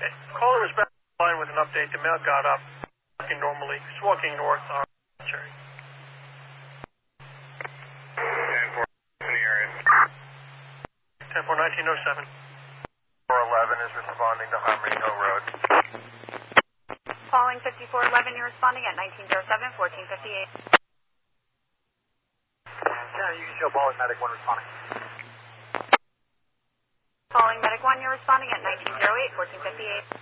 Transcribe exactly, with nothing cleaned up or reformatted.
Okay. Caller was back line with an update. The male got up, walking normally. He's walking north on Cherry. ten four in the area. ten four nineteen oh seven. four eleven is responding to Harmony Hill Road. Calling fifty-four eleven, you're responding at nineteen oh seven, fourteen fifty-eight. Yeah, you can show ball at medic one responding. Calling medic one, you're responding at nineteen oh eight, fourteen fifty-eight.